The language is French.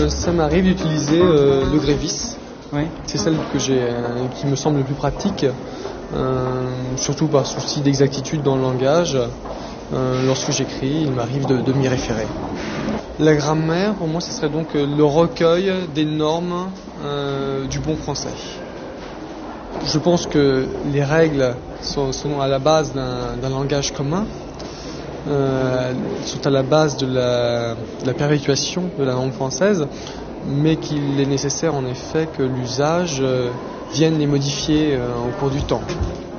Ça m'arrive d'utiliser le Grévis. Oui. C'est celle qui me semble le plus pratique, surtout par souci d'exactitude dans le langage. Lorsque j'écris, il m'arrive de m'y référer. La grammaire, pour moi, ce serait donc le recueil des normes du bon français. Je pense que les règles sont à la base d'un langage commun, sont à la base de la perpétuation de la langue française, mais qu'il est nécessaire en effet que l'usage vienne les modifier au cours du temps.